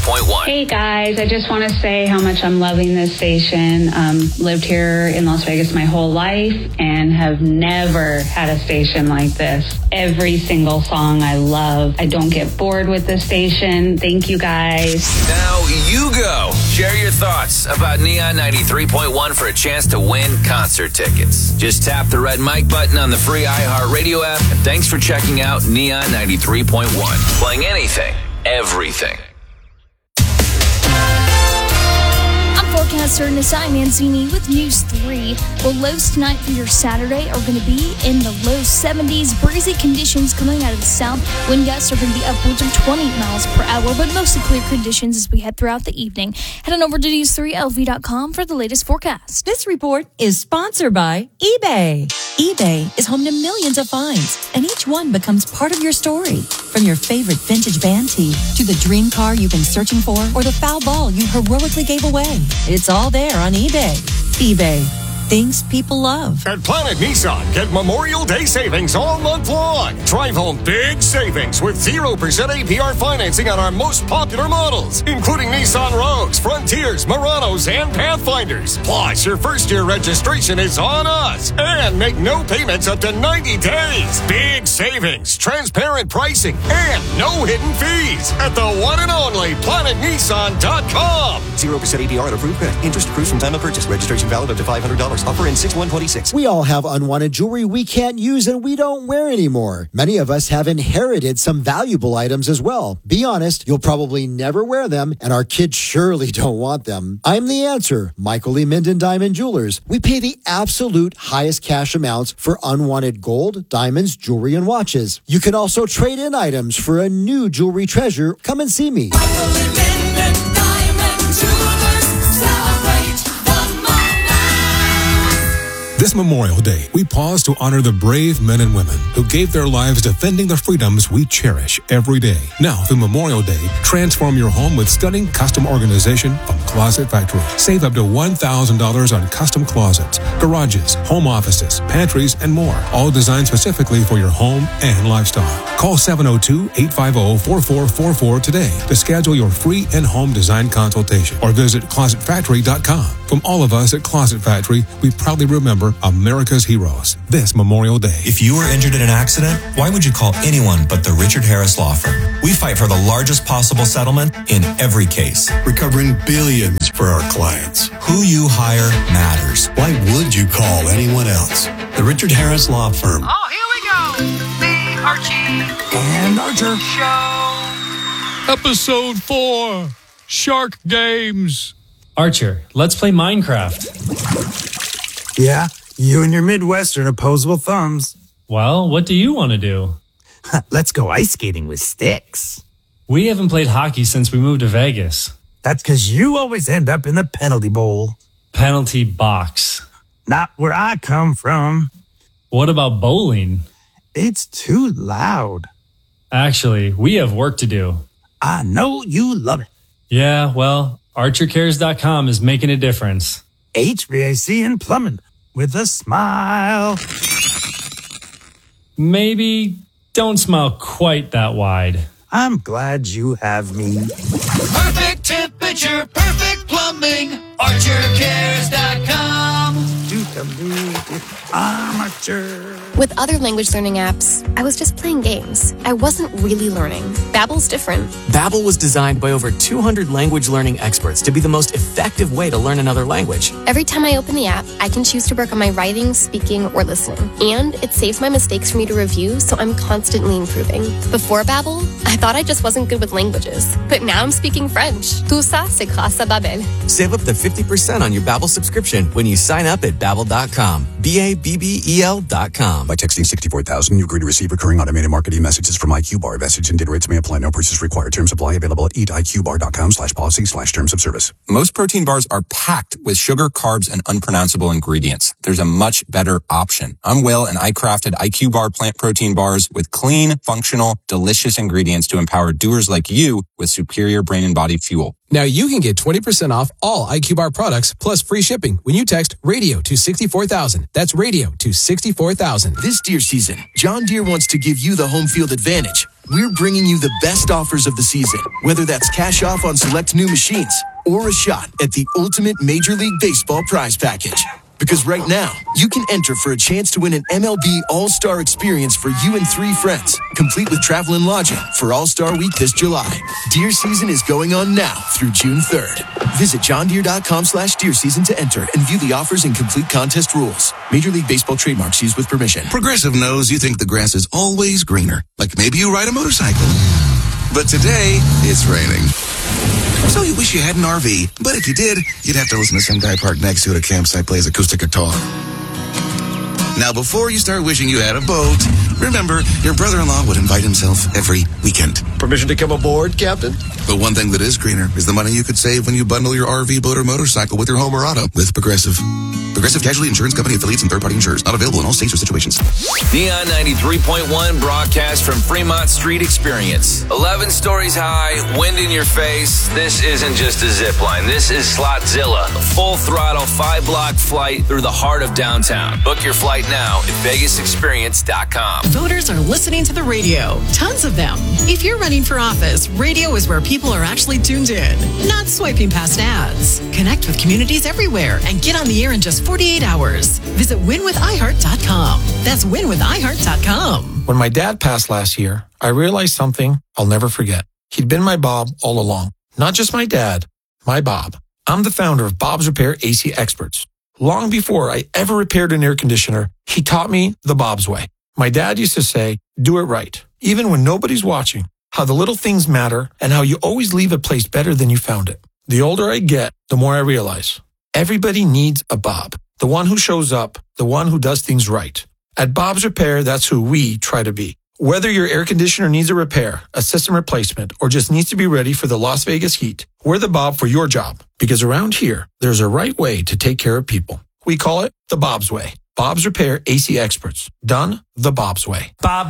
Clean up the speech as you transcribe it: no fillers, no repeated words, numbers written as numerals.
93.1. Hey guys, I just want to say how much I'm loving this station. Lived here in Las Vegas my whole life and have never had a station like this. Every single song I love. I don't get bored with this station. Thank you guys. Now you go. Share your thoughts about Neon 93.1 for a chance to win concert tickets. Just tap the red mic button on the free iHeartRadio app. And thanks for checking out Neon 93.1. Playing anything, everything. Forecaster Nasai Manzini with News 3. Well, lows tonight for your Saturday are going to be in the low 70s. Breezy conditions coming out of the south. Wind gusts are going to be upwards of 20 miles per hour, but mostly clear conditions as we head throughout the evening. Head on over to news3lv.com for the latest forecast. This report is sponsored by eBay. eBay is home to millions of finds, and each one becomes part of your story. From your favorite vintage band tee to the dream car you've been searching for or the foul ball you heroically gave away. It's all there on eBay. eBay. Things people love. At Planet Nissan, get Memorial Day savings all month long. Drive home big savings with 0% APR financing on our most popular models, including Nissan Rogues, Frontiers, Muranos, and Pathfinders. Plus, your first-year registration is on us. And make no payments up to 90 days. Big savings, transparent pricing, and no hidden fees at the one and only PlanetNissan.com. 0% APR at approved credit. Interest accrues from time of purchase. Registration valid up to $500. Offer in 6/126. We all have unwanted jewelry we can't use and we don't wear anymore. Many of us have inherited some valuable items as well. Be honest, you'll probably never wear them, and our kids surely don't want them. I'm the answer. Michael Lee Minden Diamond Jewelers. We pay the absolute highest cash amounts for unwanted gold, diamonds, jewelry, and watches. You can also trade in items for a new jewelry treasure. Come and see me. Michael Lee Minden Diamond Jewelers. Celebrate the moment. This Memorial Day, we pause to honor the brave men and women who gave their lives defending the freedoms we cherish every day. Now, through Memorial Day, transform your home with stunning custom organization from Closet Factory. Save up to $1,000 on custom closets, garages, home offices, pantries, and more. All designed specifically for your home and lifestyle. Call 702-850-4444 today to schedule your free in-home design consultation or visit ClosetFactory.com. From all of us at Closet Factory, we proudly remember America's heroes this Memorial Day. If you were injured in an accident, why would you call anyone but the Richard Harris Law Firm? We fight for the largest possible settlement in every case, recovering billions for our clients. Who you hire matters. Why would you call anyone else? The Richard Harris Law Firm. Oh, here we go. The Archie and Archer Show. Episode 4, Shark Games. Archer, let's play Minecraft. Yeah, you and your Midwestern opposable thumbs. Well, what do you want to do? Let's go ice skating with sticks. We haven't played hockey since we moved to Vegas. That's because you always end up in the penalty bowl. Penalty box. Not where I come from. What about bowling? It's too loud. Actually, we have work to do. I know you love it. Yeah, well, ArcherCares.com is making a difference. HVAC and plumbing with a smile. Maybe don't smile quite that wide. I'm glad you have me. Perfect temperature, perfect plumbing. ArcherCares.com. Armature. With other language learning apps, I was just playing games. I wasn't really learning. Babbel's different. Babbel was designed by over 200 language learning experts to be the most effective way to learn another language. Every time I open the app, I can choose to work on my writing, speaking, or listening. And it saves my mistakes for me to review, so I'm constantly improving. Before Babbel, I thought I just wasn't good with languages. But now I'm speaking French. Tout ça, c'est grâce à Babbel. Save up to 50% on your Babbel subscription when you sign up at Babbel.com. Babbel.com. By texting 64,000, you agree to receive recurring automated marketing messages from IQ Bar. Message and data rates may apply. No purchase required. Terms apply. Available at eatiqbar.com/policy/terms of service. Most protein bars are packed with sugar, carbs, and unpronounceable ingredients. There's a much better option. I'm Will, and I crafted IQ Bar plant protein bars with clean, functional, delicious ingredients to empower doers like you with superior brain and body fuel. Now you can get 20% off all IQ Bar products plus free shipping when you text radio to 64,000. That's radio to 64,000. This deer season, John Deere wants to give you the home field advantage. We're bringing you the best offers of the season, whether that's cash off on select new machines or a shot at the ultimate Major League Baseball prize package. Because right now, you can enter for a chance to win an MLB All-Star experience for you and 3 friends, complete with travel and lodging for All-Star Week this July. Deer season is going on now through June 3rd. Visit johndeere.com/deer season to enter and view the offers and complete contest rules. Major League Baseball trademarks used with permission. Progressive knows you think the grass is always greener, like maybe you ride a motorcycle. But today, it's raining. So you wish you had an RV, but if you did, you'd have to listen to some guy parked next to it at a campsite plays acoustic guitar. Now, before you start wishing you had a boat, remember, your brother-in-law would invite himself every weekend. Permission to come aboard, Captain? But one thing that is greener is the money you could save when you bundle your RV, boat, or motorcycle with your home or auto with Progressive. Progressive Casualty Insurance Company affiliates and third-party insurers. Not available in all states or situations. Neon 93.1 broadcast from Fremont Street Experience. 11 stories high, wind in your face. This isn't just a zip line. This is Slotzilla. A full throttle, 5-block flight through the heart of downtown. Book your flight now at VegasExperience.com. Voters are listening to the radio. Tons of them. If you're running for office, radio is where people are actually tuned in, not swiping past ads. Connect with communities everywhere and get on the air in just 48 hours. Visit winwithiheart.com. That's winwithiheart.com. When my dad passed last year, I realized something I'll never forget. He'd been my Bob all along. Not just my dad, my Bob. I'm the founder of Bob's Repair AC Experts. Long before I ever repaired an air conditioner, he taught me the Bob's way. My dad used to say, do it right, even when nobody's watching, how the little things matter and how you always leave a place better than you found it. The older I get, the more I realize everybody needs a Bob, the one who shows up, the one who does things right. At Bob's Repair, that's who we try to be. Whether your air conditioner needs a repair, a system replacement, or just needs to be ready for the Las Vegas heat, we're the Bob for your job. Because around here, there's a right way to take care of people. We call it the Bob's way. Bob's Repair AC Experts. Done the Bob's way. Bob